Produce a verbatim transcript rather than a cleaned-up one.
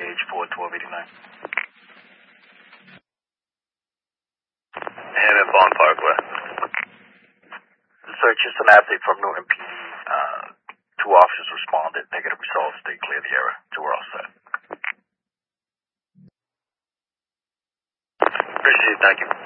Gage for twelve eighty-nine. Hammond Bond Parkway. Sir, just an update from Newton P D. Uh, two officers responded. Negative results. They cleared the area. So we're all set. Appreciate it. Thank you.